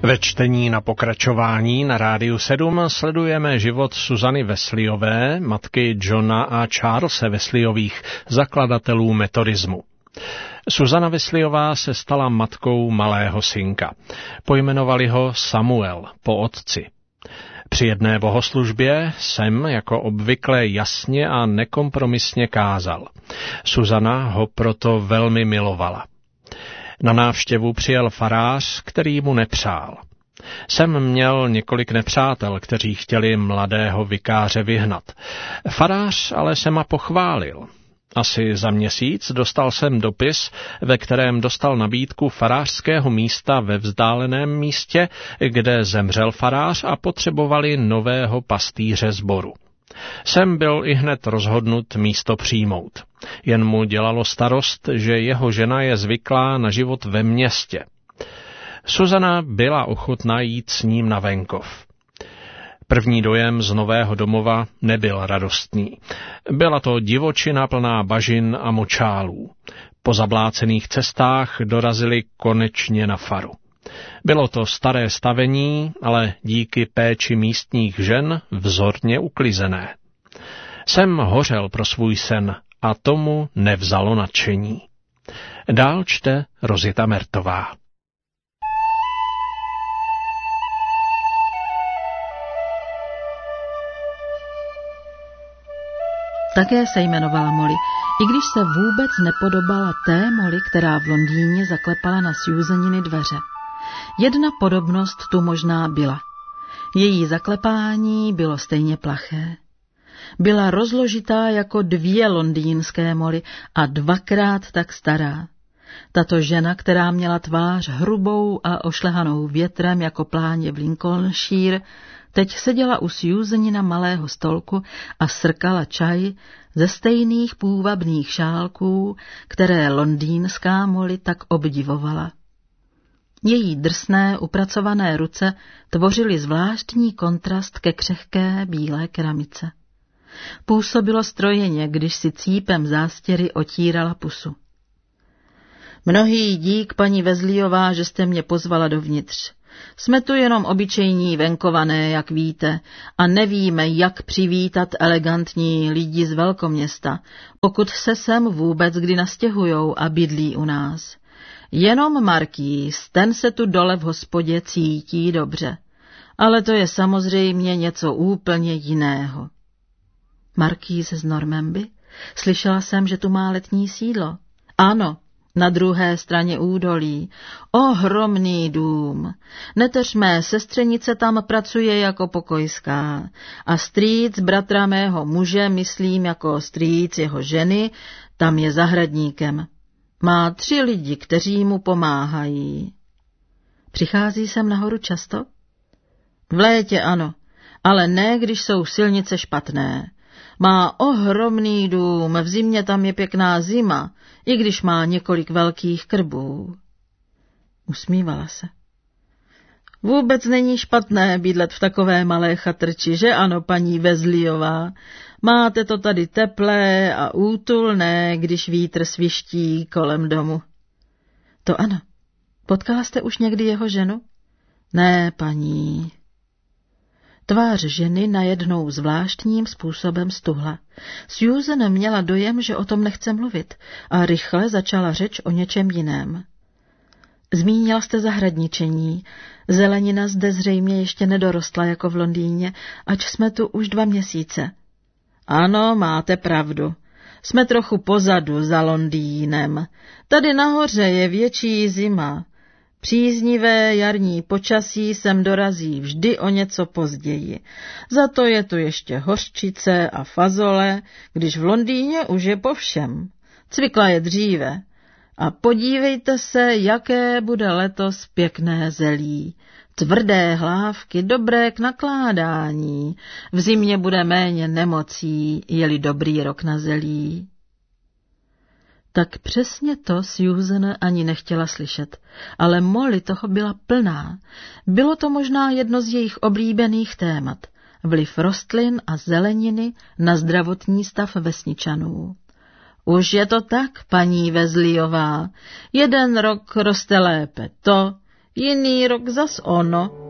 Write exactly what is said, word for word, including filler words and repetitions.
Ve čtení na pokračování na Rádiu sedm sledujeme život Susany Wesleyové, matky Johna a Charlese Wesleyových, zakladatelů metodismu. Susana Wesleyová se stala matkou malého synka. Pojmenovali ho Samuel, po otci. Při jedné bohoslužbě jsem jako obvykle jasně a nekompromisně kázal. Susana ho proto velmi milovala. Na návštěvu přijel farář, který mu nepřál. Jsem měl několik nepřátel, kteří chtěli mladého vikáře vyhnat. Farář ale se ma pochválil. Asi za měsíc dostal jsem dopis, ve kterém dostal nabídku farářského místa ve vzdáleném místě, kde zemřel farář a potřebovali nového pastýře sboru. Jsem byl ihned rozhodnut místo přijmout. Jen mu dělalo starost, že jeho žena je zvyklá na život ve městě. Susana byla ochotná jít s ním na venkov. První dojem z nového domova nebyl radostný. Byla to divočina plná bažin a močálů. Po zablácených cestách dorazili konečně na faru. Bylo to staré stavení, ale díky péči místních žen vzorně uklizené. Jsem hořel pro svůj sen a tomu nevzalo nadšení. Dál čte Rozita Mertová. Také se jmenovala Molly, i když se vůbec nepodobala té Molly, která v Londýně zaklepala na Susaniny dveře. Jedna podobnost tu možná byla. Její zaklepání bylo stejně plaché. Byla rozložitá jako dvě londýnské Molly a dvakrát tak stará. Tato žena, která měla tvář hrubou a ošlehanou větrem jako pláně v Lincolnshire, teď seděla u Susanina malého stolku a srkala čaj ze stejných půvabných šálků, které londýnská Molly tak obdivovala. Její drsné, upracované ruce tvořily zvláštní kontrast ke křehké bílé keramice. Působilo strojeně, když si cípem zástěry otírala pusu. Mnohý dík, paní Wesleyová, že jste mě pozvala dovnitř. Jsme tu jenom obyčejní venkované, jak víte, a nevíme, jak přivítat elegantní lidi z velkoměsta, pokud se sem vůbec kdy nastěhujou a bydlí u nás. Jenom markýz, ten se tu dole v hospodě cítí dobře, ale to je samozřejmě něco úplně jiného. Markýz z Normanby? Slyšela jsem, že tu má letní sídlo. Ano, na druhé straně údolí. Ohromný dům. Neteř mé sestřenice tam pracuje jako pokojská a strýc bratra mého muže, myslím jako strýc jeho ženy, tam je zahradníkem. Má tři lidi, kteří mu pomáhají. Přichází sem nahoru často? V létě ano, ale ne, když jsou silnice špatné. Má ohromný dům, v zimě tam je pěkná zima, i když má několik velkých krbů. Usmívala se. Vůbec není špatné bydlet v takové malé chatrči, že ano, paní Wesleyová? Máte to tady teplé a útulné, když vítr sviští kolem domu. To ano. Potkala jste už někdy jeho ženu? Ne, paní. Tvář ženy najednou zvláštním způsobem stuhla. Susan měla dojem, že o tom nechce mluvit, a rychle začala řeč o něčem jiném. Zmínila jste zahradničení. Zelenina zde zřejmě ještě nedorostla jako v Londýně, ač jsme tu už dva měsíce. Ano, máte pravdu. Jsme trochu pozadu za Londýnem. Tady nahoře je větší zima. Příznivé jarní počasí sem dorazí vždy o něco později. Za to je tu ještě hořčice a fazole, když v Londýně už je po všem. Cvikla je dříve. A podívejte se, jaké bude letos pěkné zelí. Tvrdé hlávky, dobré k nakládání. V zimě bude méně nemocí, je-li dobrý rok na zelí. Tak přesně to Susan ani nechtěla slyšet, ale Molly toho byla plná. Bylo to možná jedno z jejich oblíbených témat, vliv rostlin a zeleniny na zdravotní stav vesničanů. Už je to tak, paní Wesleyová, jeden rok roste lépe to, jiný rok zas ono.